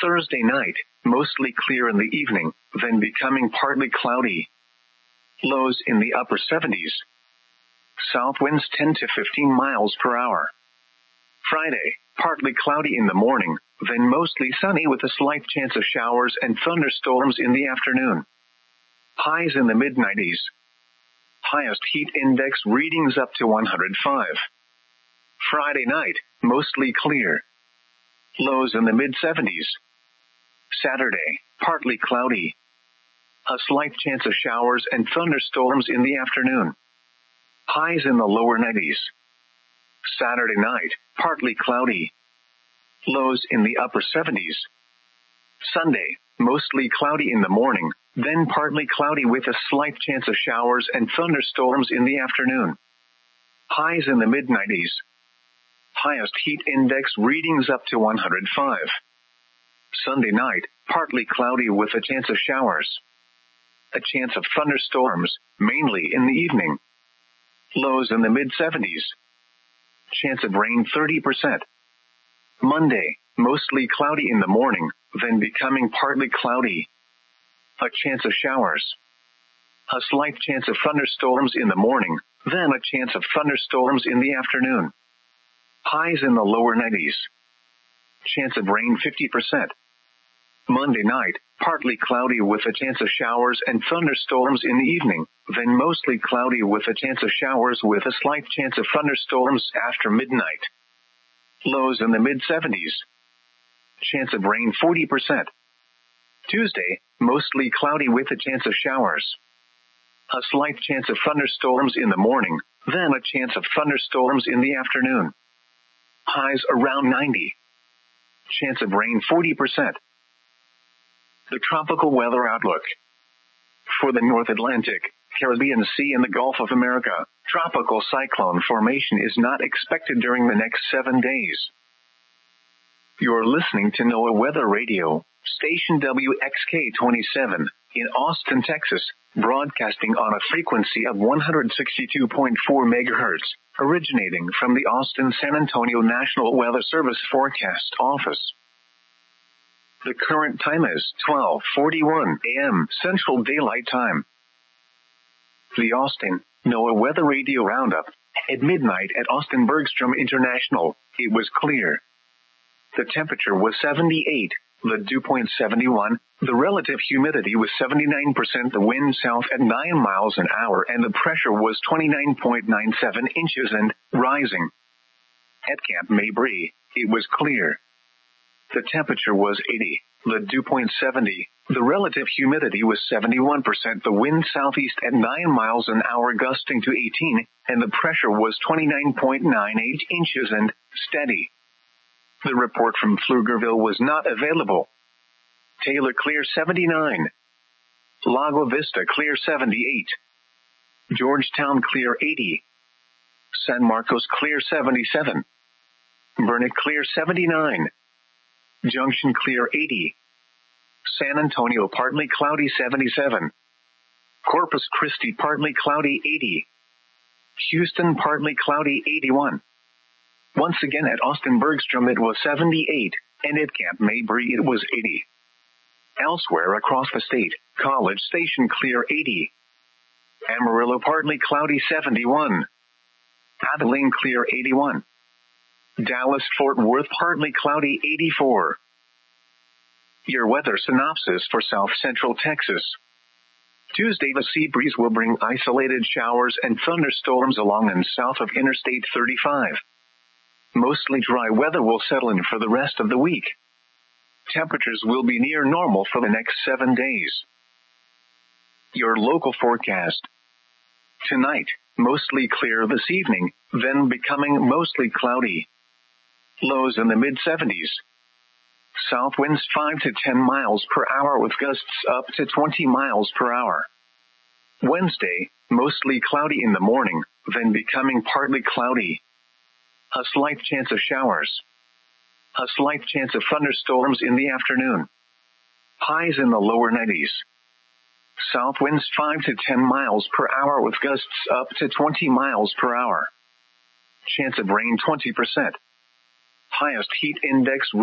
Thursday night, mostly clear in the evening, then becoming partly cloudy. Lows in the upper 70s. South winds 10 to 15 miles per hour. Friday, partly cloudy in the morning, then mostly sunny with a slight chance of showers and thunderstorms in the afternoon. Highs in the mid-90s. Highest heat index readings up to 105. Friday night, mostly clear. Lows in the mid-70s. Saturday, partly cloudy. A slight chance of showers and thunderstorms in the afternoon. Highs in the lower 90s. Saturday night, partly cloudy. Lows in the upper 70s. Sunday, mostly cloudy in the morning, then partly cloudy with a slight chance of showers and thunderstorms in the afternoon. Highs in the mid-90s. Highest heat index readings up to 105. Sunday night, partly cloudy with a chance of showers. A chance of thunderstorms, mainly in the evening. Lows in the mid-70s. Chance of rain 30%. Monday, mostly cloudy in the morning, then becoming partly cloudy. A chance of showers. A slight chance of thunderstorms in the morning, then a chance of thunderstorms in the afternoon. Highs in the lower 90s. Chance of rain 50%. Monday night, partly cloudy with a chance of showers and thunderstorms in the evening, then mostly cloudy with a chance of showers with a slight chance of thunderstorms after midnight. Lows in the mid-70s. Chance of rain 40%. Tuesday, mostly cloudy with a chance of showers. A slight chance of thunderstorms in the morning, then a chance of thunderstorms in the afternoon. Highs around 90. Chance of rain 40%. The tropical weather outlook. For the North Atlantic, Caribbean Sea and the Gulf of America, tropical cyclone formation is not expected during the next 7 days. You're listening to NOAA Weather Radio, station WXK-27, in Austin, Texas, broadcasting on a frequency of 162.4 MHz, originating from the Austin-San Antonio National Weather Service Forecast Office. The current time is 12:41 a.m. Central Daylight Time. The Austin NOAA Weather Radio Roundup. At midnight at Austin Bergstrom International, it was clear. The temperature was 78, the dew point 71, the relative humidity was 79%, the wind south at 9 miles an hour, and the pressure was 29.97 inches and rising. At Camp Mabry, it was clear. The temperature was 80, the dew point 70, the relative humidity was 71%, the wind southeast at 9 miles an hour gusting to 18, and the pressure was 29.98 inches and steady. The report from Pflugerville was not available. Taylor clear 79. Lago Vista clear 78. Georgetown clear 80. San Marcos clear 77. Burnet clear 79. Junction clear 80. San Antonio partly cloudy 77. Corpus Christi partly cloudy 80. Houston partly cloudy 81. Once again at Austin Bergstrom it was 78, and at Camp Mabry it was 80. Elsewhere across the state, College Station clear 80. Amarillo partly cloudy 71. Abilene clear 81. Dallas-Fort Worth partly cloudy 84. Your weather synopsis for South Central Texas. Tuesday the sea breeze will bring isolated showers and thunderstorms along and south of Interstate 35. Mostly dry weather will settle in for the rest of the week. Temperatures will be near normal for the next 7 days. Your local forecast. Tonight, mostly clear this evening, then becoming mostly cloudy. Lows in the mid-70s. South winds 5 to 10 miles per hour with gusts up to 20 miles per hour. Wednesday, mostly cloudy in the morning, then becoming partly cloudy. A slight chance of showers. A slight chance of thunderstorms in the afternoon. Highs in the lower 90s. South winds 5 to 10 miles per hour with gusts up to 20 miles per hour. Chance of rain 20%. Highest heat index